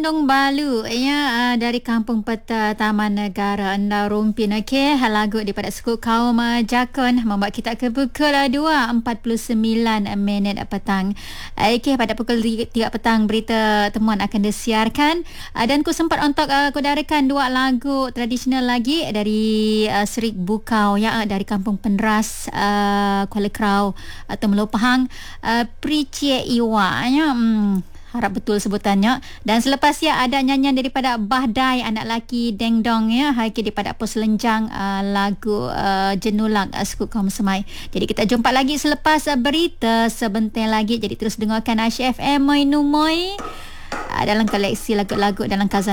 Condong Balu ya, dari Kampung Peta Taman Negara Endau Rumpin. Okey, lagu daripada suku kaum Jakun membuat kita ke pukul 2.49 minit petang. Okey, pada pukul 3 petang berita temuan akan disiarkan, dan ku sempat untuk kudarakan dua lagu tradisional lagi dari Serik Bukau ya, dari Kampung Penras Kuala Krau atau Melo Pahang, Pricie Iwa ya. Harap betul sebutannya. Dan selepas ya ada nyanyian daripada Bahdai, anak lelaki Deng Dong ya, Haiki daripada Pos Lenjang, lagu Jenulak suku kaum Semai. Jadi kita jumpa lagi selepas berita sebentar lagi. Jadi terus dengarkan Aisyah FM Moi Numoi dalam koleksi lagu-lagu dalam khazanah